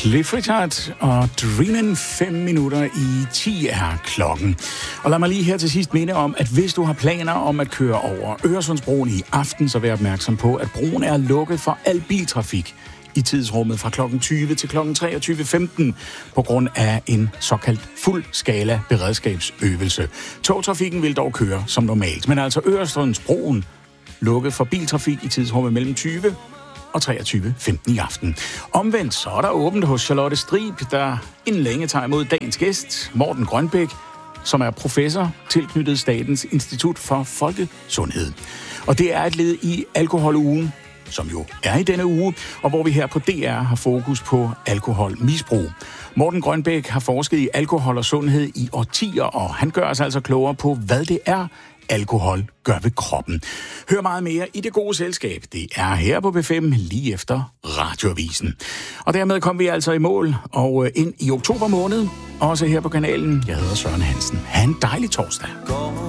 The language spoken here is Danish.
Cliff Richard og Dreamin' 5 minutter i 10 er klokken. Og lad mig lige her til sidst minde om, at hvis du har planer om at køre over Øresundsbroen i aften, så vær opmærksom på, at broen er lukket for al biltrafik i tidsrummet fra kl. 20 til kl. 23.15 på grund af en såkaldt fuld-skala beredskabsøvelse. Togtrafikken vil dog køre som normalt, men altså Øresundsbroen lukket for biltrafik i tidsrummet mellem 20 og 23.15 i aften. Omvendt så er der åbent hos Charlotte Strib, der inden længe tager imod dagens gæst, Morten Grønbæk, som er professor tilknyttet Statens Institut for Folkesundhed. Og det er et led i alkoholugen, som jo er i denne uge, og hvor vi her på DR har fokus på alkoholmisbrug. Morten Grønbæk har forsket i alkohol og sundhed i årtier, og han gør os altså klogere på, hvad det er, alkohol gør ved kroppen. Hør meget mere i det gode selskab. Det er her på B5 lige efter Radioavisen. Og dermed kom vi altså i mål og ind i oktober måned, også her på kanalen. Jeg hedder Søren Hansen. Ha' en dejlig torsdag.